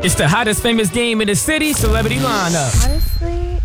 It's the hottest famous game in the city, Celebrity Lineup. Honestly,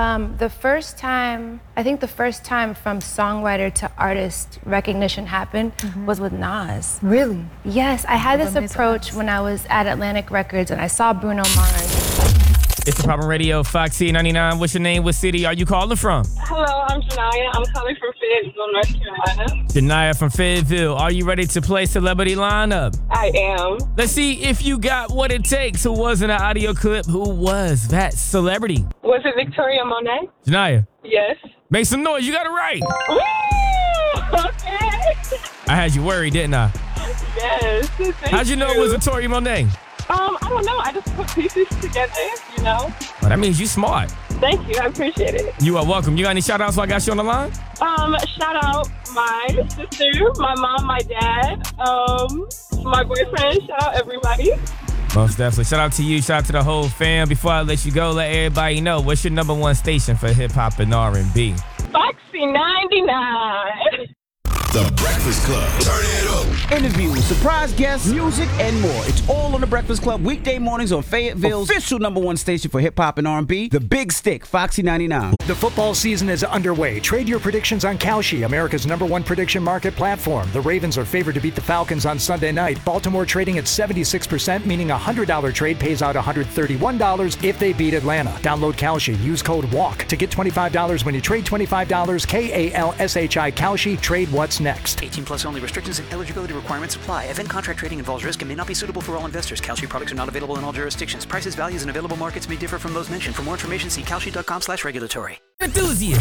I think the first time from songwriter to artist recognition happened was with Nas. Really? Yes, I had this approach when I was at Atlantic Records and I saw Bruno Mars. It's the Problem Radio, Foxy 99. What's your name? What city are you calling from? Hello, I'm Janaya. I'm calling from Fayetteville, North Carolina. Janaya from Fayetteville. Are you ready to play Celebrity Lineup? I am. Let's see if you got what it takes. Who was in an audio clip? Who was that celebrity? Was it Victoria Monet? Janaya, Yes. make some noise. You got it right. Woo! Okay. I had you worried, didn't I? Yes. Thank How'd you know it was Victoria Monet? I don't know. I just put pieces together, you know. Well, that means you smart. Thank you. I appreciate it. You are welcome. You got any shout outs while I got you on the line? Shout out my sister, my mom, my dad, my boyfriend. Shout out everybody. Most definitely. Shout out to you. Shout out to the whole fam. Before I let you go, let everybody know, what's your number one station for hip hop and R&B? Foxy 99. The Breakfast Club. Turn it up. Interviews, surprise guests, music, and more. It's all on The Breakfast Club weekday mornings on Fayetteville's official number one station for hip-hop and R&B, The Big Stick, Foxy 99. The football season is underway. Trade your predictions on Kalshi, America's number one prediction market platform. The Ravens are favored to beat the Falcons on Sunday night. Baltimore trading at 76%, meaning a $100 trade pays out $131 if they beat Atlanta. Download Kalshi. Use code WALK to get $25 when you trade $25. KALSHI Kalshi. Trade what's next. 18 plus only. Restrictions and eligibility requirements apply. Event contract trading involves risk and may not be suitable for all investors. Kalshi products are not available in all jurisdictions. Prices, values, and available markets may differ from those mentioned. For more information, see kalshi.com/regulatory. Enthusiasts.